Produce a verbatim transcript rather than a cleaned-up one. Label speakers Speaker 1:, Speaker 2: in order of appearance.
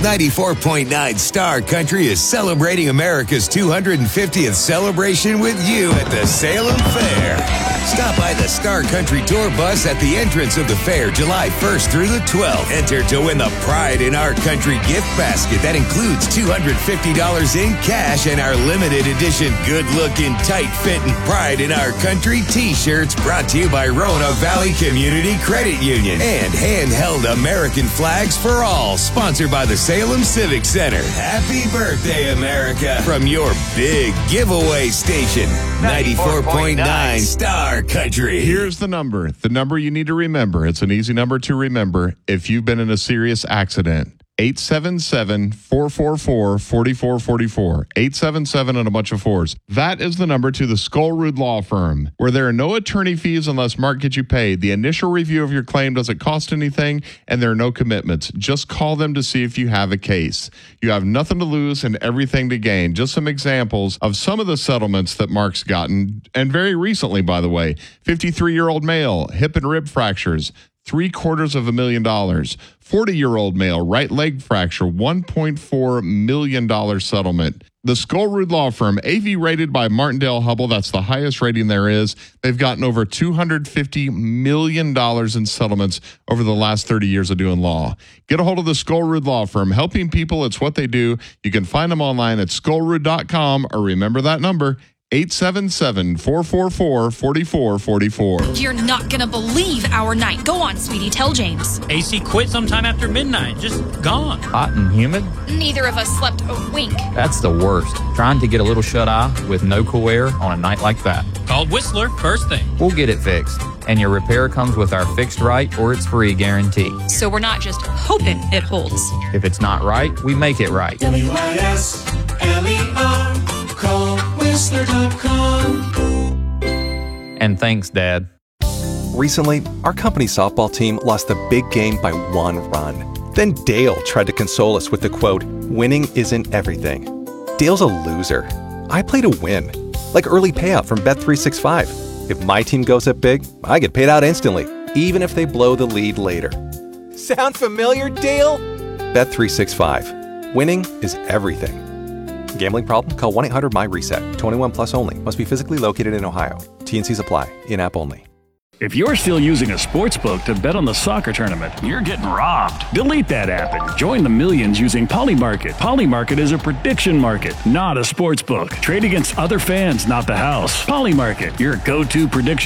Speaker 1: ninety-four point nine Star Country is celebrating America's two hundred fiftieth celebration with you at the Salem Fair. Stop by the Star Country Tour bus at the entrance of the fair July first through the twelfth. Enter to win the Pride in Our Country gift basket that includes two hundred fifty dollars in cash and our limited edition good-looking, tight-fitting Pride in Our Country t-shirts brought to you by Rona Valley Community Credit Union and handheld American flags for all, sponsored by the Salem Civic Center. Happy birthday, America, from your big giveaway station, ninety-four point nine Star Country.
Speaker 2: Here's the number. The number you need to remember. It's an easy number to remember if you've been in a serious accident. eight seven seven, four four four, four four four four. eight seven seven and a bunch of fours. That is the number to the Skullroot Law Firm, where there are no attorney fees unless Mark gets you paid. The initial review of your claim doesn't cost anything, and there are no commitments. Just call them to see if you have a case. You have nothing to lose and everything to gain. Just some examples of some of the settlements that Mark's gotten, and very recently, by the way. fifty-three-year-old male, hip and rib fractures, three quarters of a million dollars. forty-year-old male, right leg fracture, one point four million dollars settlement. The Skullroot Law Firm, A V rated by Martindale Hubbell, that's the highest rating there is. They've gotten over two hundred fifty million dollars in settlements over the last thirty years of doing law. Get a hold of the Skullroot Law Firm. Helping people, it's what they do. You can find them online at skullroot dot com, or remember that number, eight seven seven, four four four, four four four four.
Speaker 3: You're not going to believe our night. Go on, sweetie. Tell James.
Speaker 4: A C quit sometime after midnight. Just gone.
Speaker 5: Hot and humid?
Speaker 3: Neither of us slept a wink.
Speaker 5: That's the worst. Trying to get a little shut-eye with no cool air on a night like that.
Speaker 4: Called Whistler first thing.
Speaker 5: We'll get it fixed. And your repair comes with our fixed right or it's free guarantee.
Speaker 3: So we're not just hoping it holds.
Speaker 5: If it's not right, we make it right.
Speaker 6: W I S L E R. Call Whistler dot com.
Speaker 5: And thanks, Dad.
Speaker 7: Recently, our company softball team lost the big game by one run. Then Dale tried to console us with the quote, "Winning isn't everything." Dale's a loser. I play to win. Like early payout from Bet three sixty-five. If my team goes up big, I get paid out instantly, even if they blow the lead later. Sound familiar, Dale? Bet three sixty-five. Winning is everything. Gambling problem? Call one eight hundred M Y reset. twenty-one plus only. Must be physically located in Ohio. T N Cs apply. In-app only.
Speaker 8: If you're still using a sportsbook to bet on the soccer tournament, you're getting robbed. Delete that app and join the millions using Polymarket. Polymarket is a prediction market, not a sportsbook. Trade against other fans, not the house. Polymarket, your go-to prediction